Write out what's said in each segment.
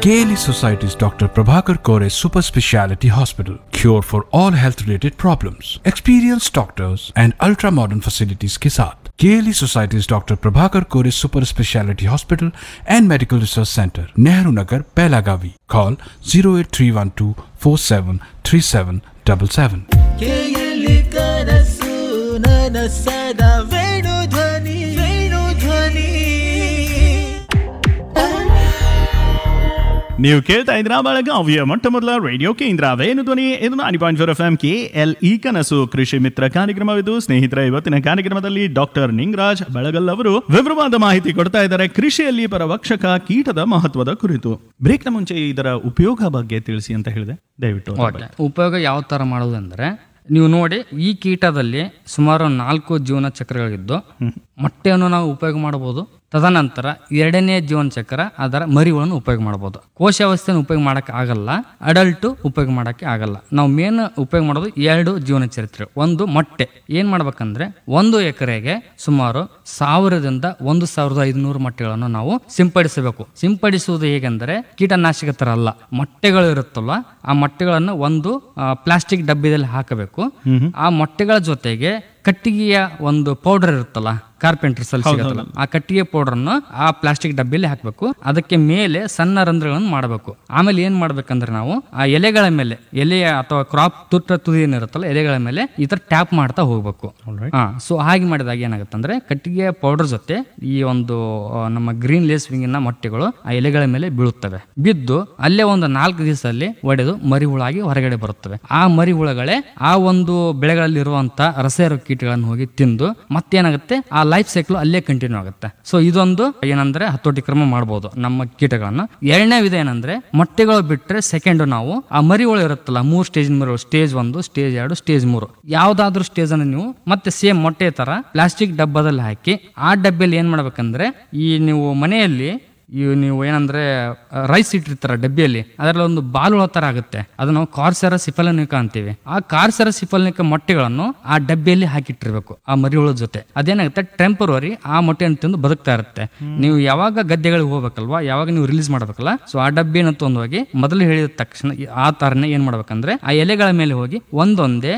KLE Society's Dr. Prabhakar Kore Super Speciality Hospital. Cure for all health related problems. Experienced doctors and ultra modern facilities के साथ KLE Society's Dr. Prabhakar Kore Super Speciality Hospital and Medical Research Center, Nehru Nagar, Pelagavi. Call 08312 473777. KLE ಕನಸು ನನ್ನ ಸದಾ ವೇಣು ಧ್ವನಿ ವೇಣು ಧ್ವನಿ. ನೀವು ಕೇಳ್ತಾ ಇದ್ರ ಬೆಳಗಾವಿಯ ಮೊಟ್ಟ ಮೊದಲ ರೇಡಿಯೋ ಕೇಂದ್ರ ವೇಣು ಧ್ವನಿ. ಇದು 90.4 FM KLE ಕನಸು ಕೃಷಿ ಮಿತ್ರ ಕಾರ್ಯಕ್ರಮವಿದು. ಸ್ನೇಹಿತರ, ಇವತ್ತಿನ ಕಾರ್ಯಕ್ರಮದಲ್ಲಿ ಡಾಕ್ಟರ್ ನಿಂಗರಾಜ್ ಬೆಳಗಲ್ ಅವರು ವಿವರವಾದ ಮಾಹಿತಿ ಕೊಡ್ತಾ ಇದ್ದಾರೆ ಕೃಷಿಯಲ್ಲಿ ಪರವಕ್ಷಕ ಕೀಟದ ಮಹತ್ವದ ಕುರಿತು. ಬ್ರೇಕ್ನ ಮುಂಚೆ ಇದರ ಉಪಯೋಗ ಬಗ್ಗೆ ತಿಳಿಸಿ ಅಂತ ಹೇಳಿದೆ, ದಯವಿಟ್ಟು. ಉಪಯೋಗ ಯಾವ ತರ ಮಾಡೋದಂದ್ರೆ, ನೀವು ನೋಡಿ, ಈ ಕೀಟದಲ್ಲಿ ಸುಮಾರು 4 ಜೀವನ ಚಕ್ರಗಳಿದ್ದು ಮೊಟ್ಟೆಯನ್ನು ನಾವು ಉಪಯೋಗ ಮಾಡಬಹುದು. ತದನಂತರ 2ನೇ ಜೀವನ ಚಕ್ರ ಅದರ ಮರಿಗಳನ್ನು ಉಪಯೋಗ ಮಾಡಬಹುದು. ಕೋಶಾವಸ್ಥೆಯನ್ನು ಉಪಯೋಗ ಮಾಡಕ್ಕೆ ಆಗಲ್ಲ, ಅಡಲ್ಟ್ ಉಪಯೋಗ ಮಾಡಕ್ಕೆ ಆಗಲ್ಲ. ನಾವು ಮೇನ್ ಉಪಯೋಗ ಮಾಡೋದು 2 ಜೀವನ ಚರಿತ್ರೆ. ಒಂದು ಮೊಟ್ಟೆ. ಏನ್ ಮಾಡ್ಬೇಕಂದ್ರೆ, 1 ಎಕರೆಗೆ ಸುಮಾರು 1000ದಿಂದ 1500 ಮೊಟ್ಟೆಗಳನ್ನು ನಾವು ಸಿಂಪಡಿಸಬೇಕು. ಸಿಂಪಡಿಸುವುದು ಹೇಗೆಂದರೆ, ಕೀಟನಾಶಕ ತರ ಅಲ್ಲ, ಮೊಟ್ಟೆಗಳು ಇರುತ್ತಲ್ಲ, ಆ ಮೊಟ್ಟೆಗಳನ್ನು ಒಂದು ಪ್ಲಾಸ್ಟಿಕ್ ಡಬ್ಬಿದಲ್ಲಿ ಹಾಕಬೇಕು. ಆ ಮೊಟ್ಟೆಗಳ ಜೊತೆಗೆ ಕಟ್ಟಿಗೆಯ ಒಂದು ಪೌಡರ್ ಇರುತ್ತಲ್ಲ, ಕಾರ್ಪೆಂಟರ್ಸ್ ಅಲ್ಲಿ ಸಿಗುತ್ತಲ್ಲ, ಆ ಕಟ್ಟಿಗೆ ಪೌಡರ್ ಅನ್ನು ಆ ಪ್ಲಾಸ್ಟಿಕ್ ಡಬ್ಬಿಯಲ್ಲಿ ಹಾಕಬೇಕು. ಅದಕ್ಕೆ ಮೇಲೆ ಸಣ್ಣ ರಂಧ್ರಗಳನ್ನು ಮಾಡಬೇಕು. ಆಮೇಲೆ ಏನ್ ಮಾಡ್ಬೇಕಂದ್ರೆ, ನಾವು ಆ ಎಲೆಗಳ ಮೇಲೆ, ಎಲೆಯ ಅಥವಾ ಕ್ರಾಪ್ ತುದಿ ಏನಿರುತ್ತಲ್ಲ, ಎಲೆಗಳ ಮೇಲೆ ಈ ತರ ಟ್ಯಾಪ್ ಮಾಡ್ತಾ ಹೋಗ್ಬೇಕು. ಸೊ ಹಾಗೆ ಮಾಡಿದಾಗ ಏನಾಗುತ್ತೆ ಅಂದ್ರೆ, ಕಟ್ಟಿಗೆ ಪೌಡರ್ ಜೊತೆ ಈ ಒಂದು ನಮ್ಮ ಗ್ರೀನ್ ಲೇಸ್ ವಿಂಗಿನ ಮೊಟ್ಟೆಗಳು ಆ ಎಲೆಗಳ ಮೇಲೆ ಬೀಳುತ್ತವೆ. ಬಿದ್ದು ಅಲ್ಲೇ ಒಂದು 4 ದಿವಸದಲ್ಲಿ ಒಡೆದು ಮರಿ ಹುಳಾಗಿ ಹೊರಗಡೆ ಬರುತ್ತವೆ. ಆ ಮರಿ ಹುಳಗಳೇ ಆ ಒಂದು ಬೆಳೆಗಳಲ್ಲಿ ಇರುವಂತ ರಸೇರು ಕೀಟಗಳನ್ನು ಹೋಗಿ ತಿಂದು ಮತ್ತೇನಾಗುತ್ತೆ, ಆ ಲೈಫ್ ಸೈಕಲ್ ಅಲ್ಲೇ ಕಂಟಿನ್ಯೂ ಆಗುತ್ತೆ. ಸೊ ಇದೊಂದು ಏನಂದ್ರೆ ಹತೋಟಿ ಕ್ರಮ ಮಾಡಬಹುದು ನಮ್ಮ ಕೀಟಗಳನ್ನ. 2ನೇ ವಿಧ ಏನಂದ್ರೆ, ಮೊಟ್ಟೆಗಳು ಬಿಟ್ರೆ ಸೆಕೆಂಡ್ ನಾವು ಆ ಮರಿಗಳು ಇರುತ್ತಲ್ಲ, 3 ಸ್ಟೇಜ್ ಮರಿಗಳು, ಸ್ಟೇಜ್ 1, ಸ್ಟೇಜ್ 2, ಸ್ಟೇಜ್ 3, ಯಾವ್ದಾದ್ರು ಸ್ಟೇಜ್ ಅನ್ನು ನೀವು ಮತ್ತೆ ಸೇಮ್ ಮೊಟ್ಟೆ ತರ ಪ್ಲಾಸ್ಟಿಕ್ ಡಬ್ಬದಲ್ಲಿ ಹಾಕಿ, ಆ ಡಬ್ಬಿಯಲ್ಲಿ ಏನ್ ಮಾಡ್ಬೇಕಂದ್ರೆ, ಈ ನೀವು ಮನೆಯಲ್ಲಿ ನೀವು ಏನಂದ್ರೆ ರೈಸ್ ಇಟ್ಟಿರ್ತಾರ ಡಬ್ಬಿಯಲ್ಲಿ, ಅದರಲ್ಲಿ ಒಂದು ಬಾಲುಳ ತರ ಆಗುತ್ತೆ, ಅದು ನಾವು ಕಾರ್ಸೆರ ಸಿಫಲನಿಕ ಅಂತೀವಿ. ಆ ಕಾರ್ಸೆರ ಸಿಫಲನಿಕ ಮೊಟ್ಟೆಗಳನ್ನು ಆ ಡಬ್ಬಿಯಲ್ಲಿ ಹಾಕಿಟ್ಟಿರ್ಬೇಕು ಆ ಮರಿಹುಳ ಜೊತೆ. ಅದೇನಾಗುತ್ತೆ, ಟೆಂಪರರಿ ಆ ಮೊಟ್ಟೆಯನ್ನು ತಿಂದು ಬದುಕ್ತಾ ಇರುತ್ತೆ. ನೀವು ಯಾವಾಗ ಗದ್ದೆಗಳಿಗೆ ಹೋಗ್ಬೇಕಲ್ವಾ, ಯಾವಾಗ ನೀವು ರಿಲೀಸ್ ಮಾಡ್ಬೇಕಲ್ಲ, ಸೊ ಆ ಡಬ್ಬಿಯನ್ನು ತೊಂದೋಗಿ ಮೊದಲು ಹೇಳಿದ ತಕ್ಷಣ ಆ ತರನೇ ಏನ್ ಮಾಡ್ಬೇಕಂದ್ರೆ, ಆ ಎಲೆಗಳ ಮೇಲೆ ಹೋಗಿ ಒಂದೊಂದೇ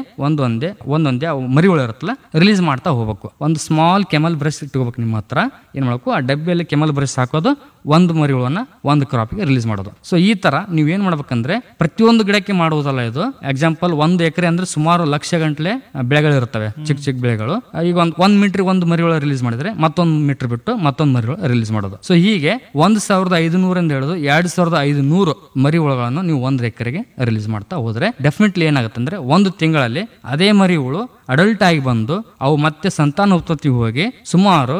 ಮರಿಹುಳ ಇರುತ್ತಲ್ಲ ರಿಲೀಸ್ ಮಾಡ್ತಾ ಹೋಗ್ಬೇಕು. ಒಂದು ಸ್ಮಾಲ್ ಕೆಮಲ್ ಬ್ರಷ್ ಇಟ್ಕೋಬೇಕು ನಿಮ್ಮ ಹತ್ರ. ಏನ್ ಮಾಡ್ಬೇಕು, ಆ ಡಬ್ಬಿಯಲ್ಲಿ ಕೆಮಲ್ ಬ್ರಷ್ ಹಾಕೋದು, ಒಂದು ಮರಿಹುಳನ್ನ ಒಂದು ಕ್ರಾಪ್ಗೆ ರಿಲೀಸ್ ಮಾಡೋದು. ಸೊ ಈ ತರ ನೀವ್ ಏನ್ ಮಾಡ್ಬೇಕಂದ್ರೆ, ಪ್ರತಿಯೊಂದು ಗಿಡಕ್ಕೆ ಮಾಡುವುದಲ್ಲ ಇದು. ಎಕ್ಸಾಂಪಲ್ 1 ಎಕರೆ ಅಂದ್ರೆ ಸುಮಾರು ಲಕ್ಷ ಗಂಟ್ಲೆ ಬೆಳೆಗಳಿರ್ತವೆ, ಚಿಕ್ಕ ಬೆಳೆಗಳು. ಈಗ 1 ಮೀಟರ್ ಒಂದು ಮರಿಹುಳ ರಿಲೀಸ್ ಮಾಡಿದ್ರೆ ಮತ್ತೊಂದು ಮೀಟರ್ ಬಿಟ್ಟು ಮತ್ತೊಂದು ಮರಿಹುಳ ರಿಲೀಸ್ ಮಾಡೋದು. ಸೊ ಹೀಗೆ 1500 ಅಂತ ಹೇಳೋದು 2500 ಮರಿಹುಳಗಳನ್ನು ನೀವು 1 ಎಕರೆಗೆ ರಿಲೀಸ್ ಮಾಡ್ತಾ ಹೋದ್ರೆ ಡೆಫಿನೆಟ್ಲಿ ಏನಾಗುತ್ತೆ ಅಂದ್ರೆ, 1 ತಿಂಗಳಲ್ಲಿ ಅದೇ ಮರಿಹುಳು ಅಡಲ್ಟ್ ಆಗಿ ಬಂದು ಅವು ಮತ್ತೆ ಸಂತಾನೋತ್ಪತ್ತಿ ಹೋಗಿ ಸುಮಾರು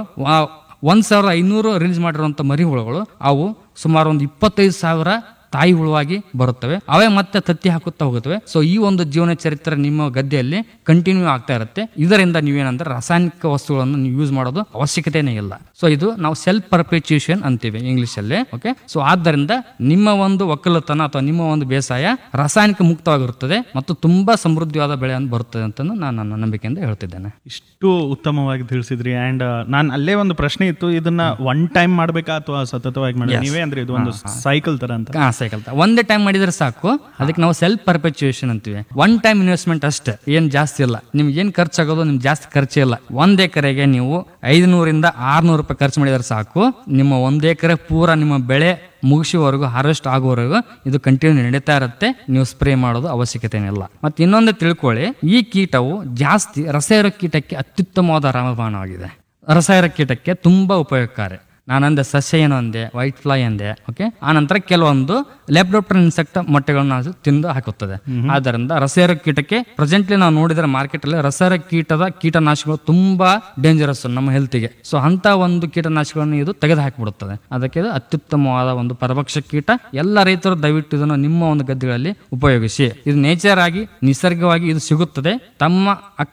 1500 ರಿಲೀಸ್ ಮಾಡಿರುವಂತ ಮರಿಹುಳುಗಳು ಅವು ಸುಮಾರು ಒಂದು 25,000 ತಾಯಿ ಹುಳುವಾಗಿ ಬರುತ್ತವೆ. ಅವೇ ಮತ್ತೆ ತತ್ತಿ ಹಾಕುತ್ತಾ ಹೋಗುತ್ತವೆ. ಸೊ ಈ ಒಂದು ಜೀವನ ಚರಿತ್ರೆ ನಿಮ್ಮ ಗದ್ದೆಯಲ್ಲಿ ಕಂಟಿನ್ಯೂ ಆಗ್ತಾ ಇರುತ್ತೆ. ಇದರಿಂದ ನೀವೇನಂದ್ರೆ ರಾಸಾಯನಿಕ ವಸ್ತುಗಳನ್ನು ನೀವು ಯೂಸ್ ಮಾಡೋದು ಅವಶ್ಯಕತೆನೇ ಇಲ್ಲ. ಸೊ ಇದು ನಾವು ಸೆಲ್ಫ್ ಪರ್ಪೆಚುಯೇಷನ್ ಅಂತೀವಿ ಇಂಗ್ಲಿಷ್ ಅಲ್ಲಿ. ಓಕೆ, ಸೊ ಆದ್ದರಿಂದ ನಿಮ್ಮ ಒಂದು ಒಕ್ಕಲತನ ಅಥವಾ ನಿಮ್ಮ ಒಂದು ಬೇಸಾಯ ರಾಸಾಯನಿಕ ಮುಕ್ತವಾಗಿರುತ್ತದೆ ಮತ್ತು ತುಂಬಾ ಸಮೃದ್ಧವಾದ ಬೆಳೆಯನ್ನು ಬರುತ್ತದೆ ಅಂತ ನಾನು ನನ್ನ ನಂಬಿಕೆಯಿಂದ ಹೇಳ್ತಿದ್ದೇನೆ. ಇಷ್ಟು ಉತ್ತಮವಾಗಿ ತಿಳಿಸಿದ್ರಿ. ಅಂಡ್ ನಾನು ಅಲ್ಲೇ ಒಂದು ಪ್ರಶ್ನೆ ಇತ್ತು, ಇದನ್ನ 1 ಟೈಮ್ ಮಾಡ್ಬೇಕಾ ಅಥವಾ ಸತತವಾಗಿ ಮಾಡಿ? ನೀವೇ ಅಂದ್ರೆ ಇದು ಒಂದು ಸೈಕಲ್ ತರ ಅಂತ. ಸೈಕಲ್ ಒಂದೇ ಟೈಮ್ ಮಾಡಿದ್ರೆ ಸಾಕು. ಅದಕ್ಕೆ ನಾವು ಸೆಲ್ಫ್ ಪರ್ಪೆಚುಯೇಷನ್ ಅಂತೀವಿ. 1 ಟೈಮ್ ಇನ್ವೆಸ್ಟ್ಮೆಂಟ್ ಅಷ್ಟೇ, ಏನ್ ಜಾಸ್ತಿ ಇಲ್ಲ. ನಿಮ್ಗೆ ಏನ್ ಖರ್ಚಾಗೋದು ನಿಮ್ಗೆ ಜಾಸ್ತಿ ಖರ್ಚು ಇಲ್ಲ. 1 ಎಕರೆಗೆ ನೀವು 500ರಿಂದ 600 ರೂಪಾಯಿ ಖರ್ಚು ಮಾಡಿದ್ರೆ ಸಾಕು. ನಿಮ್ಮ 1 ಎಕರೆ ಪೂರ ನಿಮ್ಮ ಬೆಳೆ ಮುಗಿಸುವವರೆಗೂ, ಹಾರ್ವೆಸ್ಟ್ ಆಗುವವರೆಗೂ ಇದು ಕಂಟಿನ್ಯೂ ನಡೀತಾ ಇರುತ್ತೆ. ನೀವು ಸ್ಪ್ರೇ ಮಾಡೋದು ಅವಶ್ಯಕತೆ ಇಲ್ಲ. ಮತ್ತೆ ಇನ್ನೊಂದು ತಿಳ್ಕೊಳ್ಳಿ, ಈ ಕೀಟವು ಜಾಸ್ತಿ ರಸಾಯನ ಕೀಟಕ್ಕೆ ಅತ್ಯುತ್ತಮವಾದ ರಾಮಬಾಣವಾಗಿದೆ. ರಸಾಯನ ಕೀಟಕ್ಕೆ ತುಂಬಾ ಉಪಯೋಗಕಾರಿ. ನಾನಂದೆ ಸಸ್ಯ ಏನು ಅಂದೆ, ವೈಟ್ ಫ್ಲೈ ಅಂದೆ. ಓಕೆ, ಆನಂತರ ಕೆಲವೊಂದು ಲೆಪ್ಡೋಪ್ಟರ್ ಇನ್ಸೆಕ್ಟ್ ಮೊಟ್ಟೆಗಳನ್ನು ತಿಂದು ಹಾಕುತ್ತದೆ. ಆದ್ದರಿಂದ ರಸಾಯನ ಕೀಟಕ್ಕೆ ಪ್ರೆಸೆಂಟ್ಲಿ ನಾವು ನೋಡಿದ್ರೆ ಮಾರ್ಕೆಟ್ ಅಲ್ಲಿ ರಸಾಯನ ಕೀಟನಾಶಕಗಳು ತುಂಬಾ ಡೇಂಜರಸ್ ನಮ್ಮ ಹೆಲ್ತ್ಗೆ. ಸೊ ಅಂತ ಒಂದು ಕೀಟನಾಶಕಗಳನ್ನು ಇದು ತೆಗೆದು ಹಾಕಿಬಿಡುತ್ತದೆ. ಅದಕ್ಕೆ ಇದು ಅತ್ಯುತ್ತಮವಾದ ಒಂದು ಪರಭಕ್ಷಕ ಕೀಟ. ಎಲ್ಲ ರೈತರು ದಯವಿಟ್ಟು ಇದನ್ನು ನಿಮ್ಮ ಒಂದು ಗದ್ದೆಗಳಲ್ಲಿ ಉಪಯೋಗಿಸಿ. ಇದು ನೇಚರ್ ಆಗಿ, ನಿಸರ್ಗವಾಗಿ ಇದು ಸಿಗುತ್ತದೆ. ತಮ್ಮ